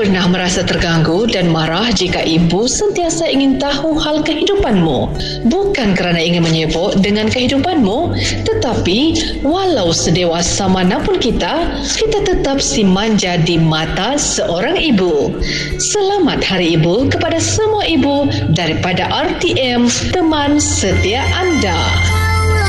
pernah merasa terganggu dan marah jika ibu sentiasa ingin tahu hal kehidupanmu? Bukan kerana ingin menyibuk dengan kehidupanmu, tetapi walau sedewasa manapun kita tetap si manja di mata seorang ibu. Selamat Hari Ibu kepada semua ibu daripada RTM, teman setia anda.